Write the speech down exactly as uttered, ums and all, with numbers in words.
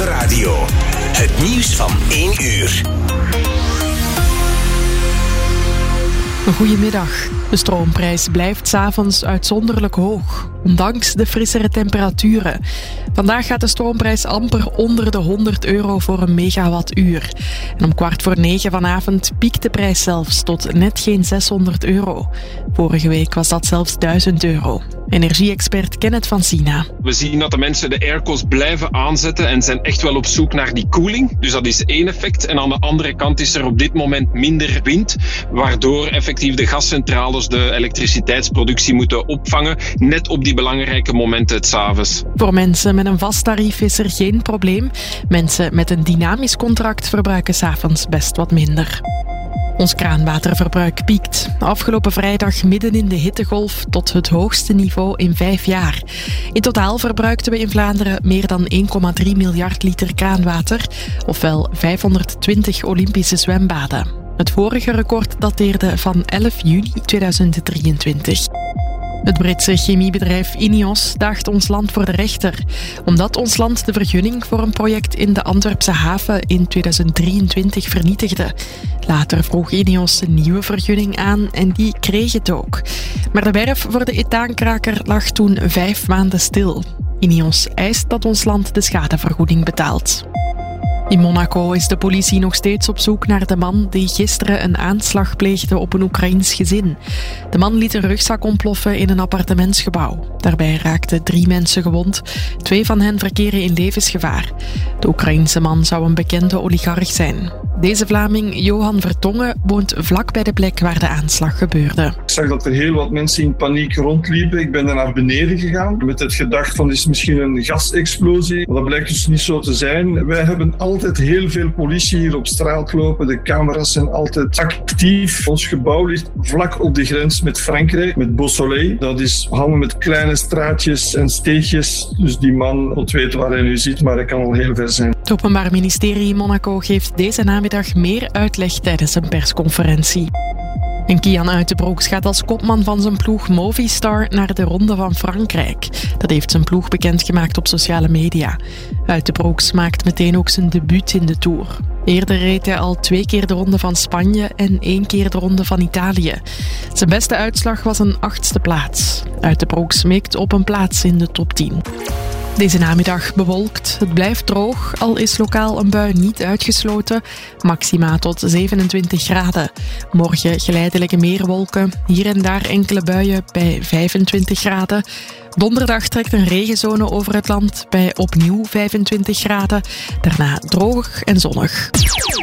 Radio. Het nieuws van één uur. Goedemiddag. De stroomprijs blijft 's avonds uitzonderlijk hoog, ondanks de frissere temperaturen. Vandaag gaat de stroomprijs amper onder de honderd euro voor een megawattuur. En om kwart voor negen vanavond piekt de prijs zelfs tot net geen zeshonderd euro. Vorige week was dat zelfs duizend euro. Energie-expert Kenneth van Sina. We zien dat de mensen de airco's blijven aanzetten en zijn echt wel op zoek naar die koeling. Dus dat is één effect. En aan de andere kant is er op dit moment minder wind, waardoor effectief de gascentrales de elektriciteitsproductie moeten opvangen, net op die belangrijke momenten 's avonds. Voor mensen met een vast tarief is er geen probleem. Mensen met een dynamisch contract verbruiken 's avonds best wat minder. Ons kraanwaterverbruik piekt. Afgelopen vrijdag midden in de hittegolf tot het hoogste niveau in vijf jaar. In totaal verbruikten we in Vlaanderen meer dan één komma drie miljard liter kraanwater, ofwel vijfhonderdtwintig Olympische zwembaden. Het vorige record dateerde van elf juni tweeduizend drieëntwintig. Het Britse chemiebedrijf Ineos daagt ons land voor de rechter, omdat ons land de vergunning voor een project in de Antwerpse haven in tweeduizend drieëntwintig vernietigde. Later vroeg Ineos een nieuwe vergunning aan en die kreeg het ook. Maar de werf voor de ethaankraker lag toen vijf maanden stil. Ineos eist dat ons land de schadevergoeding betaalt. In Monaco is de politie nog steeds op zoek naar de man die gisteren een aanslag pleegde op een Oekraïens gezin. De man liet een rugzak ontploffen in een appartementsgebouw. Daarbij raakten drie mensen gewond. Twee van hen verkeren in levensgevaar. De Oekraïense man zou een bekende oligarch zijn. Deze Vlaming, Johan Vertongen, woont vlak bij de plek waar de aanslag gebeurde. Ik zag dat er heel wat mensen in paniek rondliepen. Ik ben er naar beneden gegaan met het gedacht van, dit is misschien een gasexplosie. Maar dat blijkt dus niet zo te zijn. Wij hebben altijd heel veel politie hier op straat lopen. De camera's zijn altijd actief. Ons gebouw ligt vlak op de grens met Frankrijk, met Beausoleil. Dat is hangen met kleine straatjes en steegjes. Dus die man moet weten waar hij nu zit, maar hij kan al heel ver zijn. Het Openbaar Ministerie in Monaco geeft deze namiddag meer uitleg tijdens een persconferentie. En Kian Uitenbroeks gaat als kopman van zijn ploeg Movistar naar de Ronde van Frankrijk. Dat heeft zijn ploeg bekendgemaakt op sociale media. Uitenbroeks maakt meteen ook zijn debuut in de Tour. Eerder reed hij al twee keer de Ronde van Spanje en één keer de Ronde van Italië. Zijn beste uitslag was een achtste plaats. Uitenbroeks mikt op een plaats in de top tien. Deze namiddag bewolkt. Het blijft droog, al is lokaal een bui niet uitgesloten. Maxima tot zevenentwintig graden. Morgen geleidelijke meer wolken. Hier en daar enkele buien bij vijfentwintig graden. Donderdag trekt een regenzone over het land bij opnieuw vijfentwintig graden. Daarna droog en zonnig.